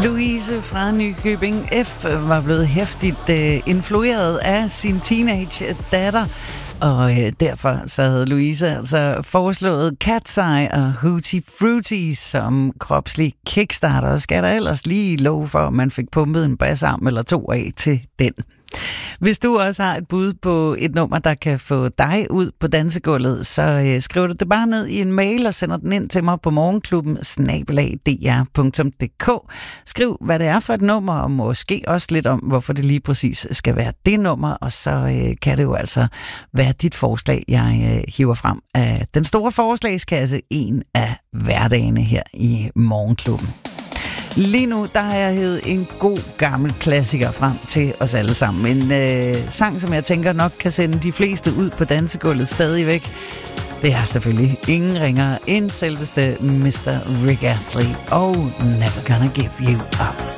Louise fra Nykøbing F. var blevet heftigt influeret af sin teenage datter, og derfor så havde Louise altså foreslået Cat's Eye og Hootie Fruity som kropslig kickstarter. Skal der ellers lige love for, at man fik pumpet en bassarm eller to af til den. Hvis du også har et bud på et nummer, der kan få dig ud på dansegulvet, så skriver du det bare ned i en mail og sender den ind til mig på morgenklubben@dr.dk. Skriv, hvad det er for et nummer, og måske også lidt om, hvorfor det lige præcis skal være det nummer, og så kan det jo altså være dit forslag, jeg hiver frem af den store forslagskasse, en af hverdagene her i Morgenklubben. Lige nu, der har jeg hævet en god gammel klassiker frem til os alle sammen. En sang, som jeg tænker nok kan sende de fleste ud på dansegulvet stadigvæk. Det er selvfølgelig ingen ringere end selveste Mr. Rick Astley og Never Gonna Give You Up.